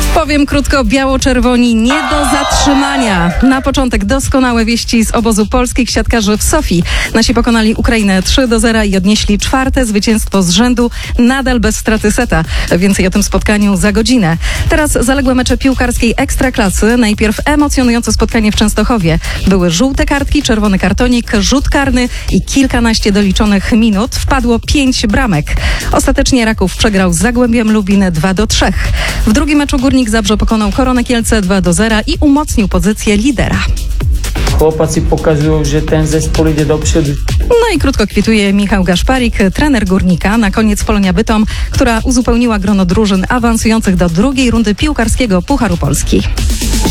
Powiem krótko, biało-czerwoni nie do zatrzymania. Na początek doskonałe wieści z obozu polskich siatkarzy w Sofii. Nasi pokonali Ukrainę 3-0 i odnieśli 4. zwycięstwo z rzędu, nadal bez straty seta. Więcej o tym spotkaniu za godzinę. Teraz zaległe mecze piłkarskiej Ekstraklasy. Najpierw emocjonujące spotkanie w Częstochowie. Były żółte kartki, czerwony kartonik, rzut karny i kilkanaście doliczonych minut. Wpadło 5 bramek. Ostatecznie Raków przegrał z Zagłębiem Lubin 2-3. W drugim meczu Górnik Zabrze pokonał Koronę Kielce 2-0 i umocnił pozycję lidera. Chłopacy pokazują, że ten zespół idzie do przodu. No i krótko kwituje Michał Gaszparik, trener Górnika. Na koniec Polonia Bytom, która uzupełniła grono drużyn awansujących do drugiej rundy piłkarskiego Pucharu Polski.